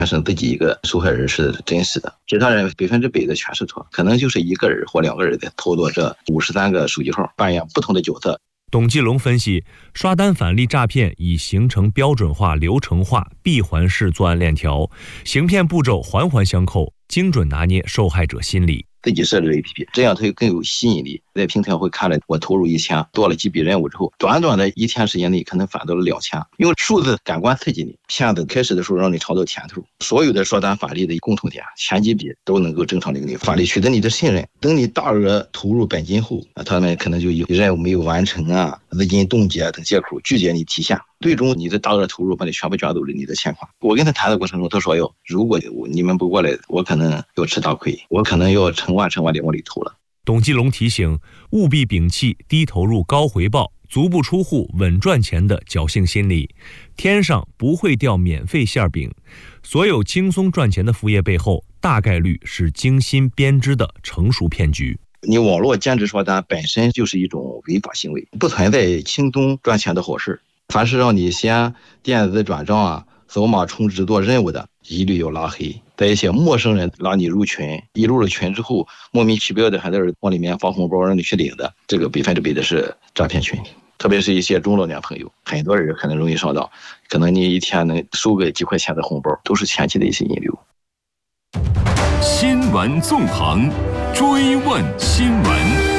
生自己一个受害人是真实的，其他人100%的全是错，可能就是一个人或2个人在操作这53个手机号，扮演不同的角色。 董继龙分析，刷单返利诈骗已形成标准化、流程化、闭环式作案链条，行骗步骤环环相扣，精准拿捏受害者心理。 自己设置 APP， 这样它就更有吸引力。在平台会看了我投入1000，做了几笔任务之后，短短的1天时间内可能返到了2000，用数字感官刺激你。骗子开始的时候让你尝到甜头，所有的刷单返利的共同点，前几笔都能够正常领返利，取得你的信任。等你大额投入本金后，他们可能就有任务没有完成啊、资金冻结等借口拒绝你提现，最终你的大额投入把你全部卷走了你的钱款。我跟他谈的过程中，他说如果你们不过来，我可能要吃大亏，我可能要成万的往里投了。 董继龙提醒，务必摒弃低投入高回报、足不出户稳赚钱的侥幸心理。天上不会掉免费馅饼，所有轻松赚钱的副业背后，大概率是精心编织的成熟骗局。 你网络兼职刷单本身就是一种违法行为，不存在轻松赚钱的好事。凡是让你先电子转账啊、扫码充值做任务的，一律要拉黑。在一些陌生人拉你入群，一入了群之后，莫名其妙的还在往里面发红包让你去领的，这个100%的是诈骗群。特别是一些中老年朋友，很多人可能容易上当，可能你一天能收个几块钱的红包，都是前期的一些引流。 新闻纵横，追问新闻。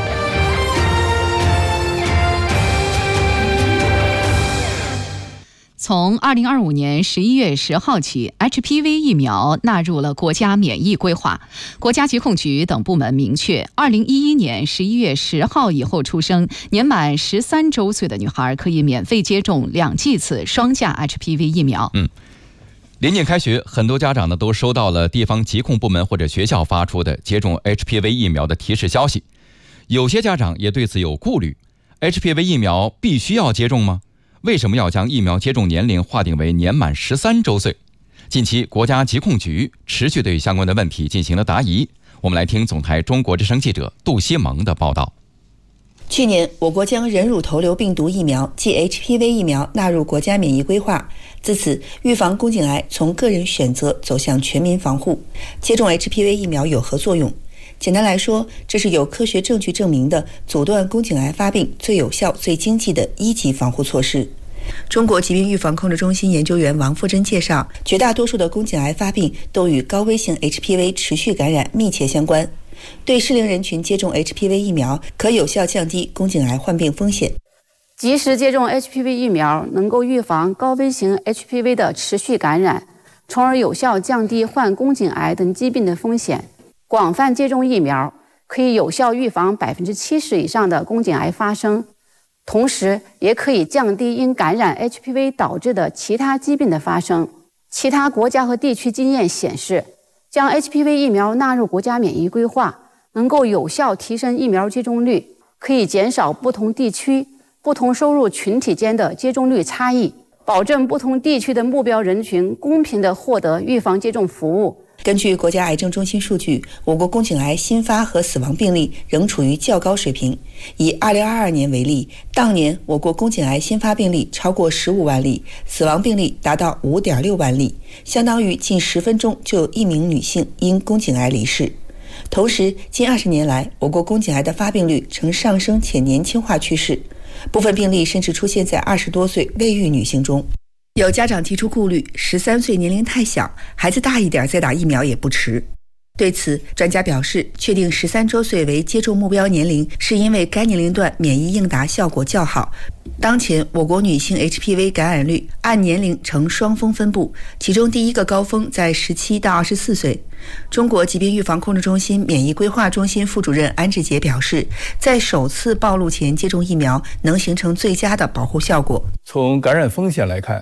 从2025年11月10号起 ，HPV 疫苗纳入了国家免疫规划。国家疾控局等部门明确，2011年11月10号以后出生、年满13周岁的女孩可以免费接种2剂次双价 HPV 疫苗。 临近开学，很多家长呢都收到了地方疾控部门或者学校发出的接种 HPV 疫苗的提示消息。有些家长也对此有顾虑 ，HPV 疫苗必须要接种吗？为什么要将疫苗接种年龄划定为年满13周岁？近期，国家疾控局持续对相关的问题进行了答疑。我们来听总台中国之声记者杜西蒙的报道。 去年，我国将人乳头瘤病毒疫苗即 HPV 疫苗纳入国家免疫规划，自此预防宫颈癌从个人选择走向全民防护。接种 HPV 疫苗有何作用？简单来说，这是有科学证据证明的阻断宫颈癌发病最有效、最经济的1级防护措施。中国疾病预防控制中心研究员王富珍介绍，绝大多数的宫颈癌发病都与高危型 HPV 持续感染密切相关。对适龄人群接种 HPV 疫苗，可有效降低宫颈癌患病风险。 及时接种 HPV 疫苗能够预防高危型 HPV 的持续感染，从而有效降低患宫颈癌等疾病的风险。广泛接种疫苗可以有效预防70%以上的宫颈癌发生，同时也可以降低因感染 HPV 导致的其他疾病的发生。其他国家和地区经验显示，将 HPV 疫苗纳入国家免疫规划，能够有效提升疫苗接种率，可以减少不同地区、不同收入群体间的接种率差异，保证不同地区的目标人群公平地获得预防接种服务。 根据国家癌症中心数据，我国宫颈癌新发和死亡病例仍处于较高水平。以2022年为例，当年我国宫颈癌新发病例超过15万例，死亡病例达到5.6万例，相当于近10分钟就有1名女性因宫颈癌离世。同时，近20年来，我国宫颈癌的发病率呈上升且年轻化趋势，部分病例甚至出现在20多岁未育女性中。有家长提出顾虑，13岁年龄太小，孩子大一点再打疫苗也不迟。对此，专家表示，确定13周岁为接种目标年龄，是因为该年龄段免疫应答效果较好。当前，我国女性 HPV 感染率按年龄呈双峰分布，其中第一个高峰在17到24岁。中国疾病预防控制中心免疫规划中心副主任安志杰表示，在首次暴露前接种疫苗能形成最佳的保护效果。 从感染风险来看，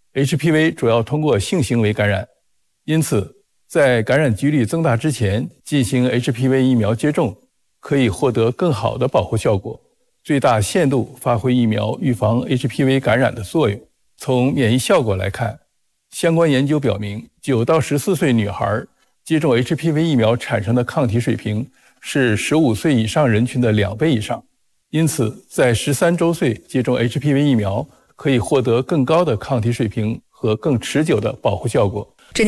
HPV 主要通过性行为感染，因此在感染几率增大之前进行 HPV 疫苗接种，可以获得更好的保护效果，最大限度发挥疫苗预防 HPV 感染的作用。从免疫效果来看，相关研究表明，9到14岁女孩接种 HPV 疫苗产生的抗体水平是15岁以上人群的2倍以上，因此在13周岁接种 HPV 疫苗可以获得更高的抗体水平和更持久的保护效果。